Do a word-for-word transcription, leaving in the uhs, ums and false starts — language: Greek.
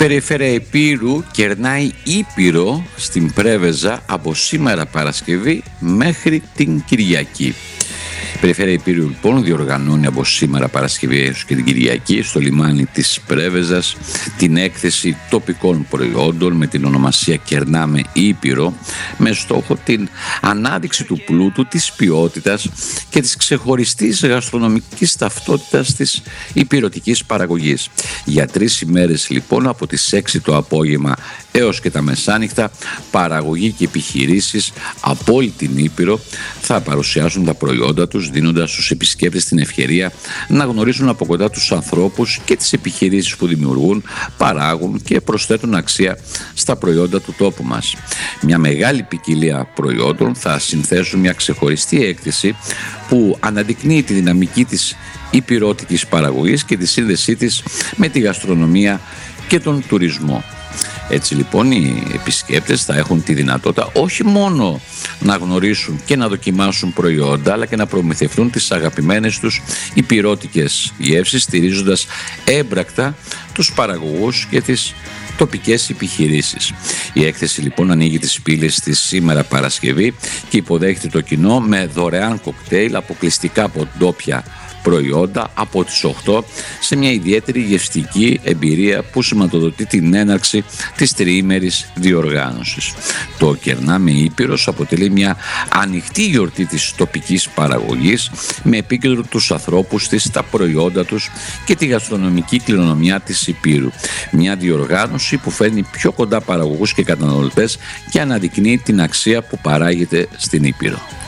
Περιφέρεια Ηπείρου κερνάει Ήπειρο στην Πρέβεζα από σήμερα Παρασκευή μέχρι την Κυριακή. Η Περιφέρεια Ηπείρου λοιπόν διοργανώνει από σήμερα Παρασκευή έως και την Κυριακή στο λιμάνι της Πρέβεζας την έκθεση τοπικών προϊόντων με την ονομασία Κερνάμε Ήπειρο, με στόχο την ανάδειξη του πλούτου, της ποιότητας και της ξεχωριστής γαστρονομικής ταυτότητας της ηπειρωτικής παραγωγής. Για τρεις ημέρες λοιπόν, από τις έξι το απόγευμα έως και τα μεσάνυχτα, παραγωγοί και επιχειρήσεις από όλη την Ήπειρο θα παρουσιάσουν τα προϊόντα τους, δίνοντας στους επισκέπτες την ευκαιρία να γνωρίσουν από κοντά τους ανθρώπους και τις επιχειρήσεις που δημιουργούν, παράγουν και προσθέτουν αξία στα προϊόντα του τόπου μας. Μια μεγάλη ποικιλία προϊόντων θα συνθέσουν μια ξεχωριστή έκθεση που αναδεικνύει τη δυναμική της ηπειρωτικής παραγωγής και τη σύνδεσή της με τη γαστρονομία και τον τουρισμό. Έτσι λοιπόν οι επισκέπτες θα έχουν τη δυνατότητα όχι μόνο να γνωρίσουν και να δοκιμάσουν προϊόντα, αλλά και να προμηθευτούν τις αγαπημένες τους ηπειρωτικές γεύσεις, στηρίζοντας έμπρακτα τους παραγωγούς και τις τοπικές επιχειρήσεις. Η έκθεση λοιπόν ανοίγει τις πύλες της σήμερα Παρασκευή και υποδέχεται το κοινό με δωρεάν κοκτέιλ αποκλειστικά από ντόπια προϊόντα από τις οκτώ, σε μια ιδιαίτερη γευστική εμπειρία που σηματοδοτεί την έναρξη της τριήμερης διοργάνωσης. Το Κερνάμε Ήπειρος αποτελεί μια ανοιχτή γιορτή της τοπικής παραγωγής με επίκεντρο τους ανθρώπους της, τα προϊόντα τους και τη γαστρονομική κληρονομιά της Ηπείρου. Μια διοργάνωση που φέρνει πιο κοντά παραγωγούς και καταναλωτές και αναδεικνύει την αξία που παράγεται στην Ήπειρο.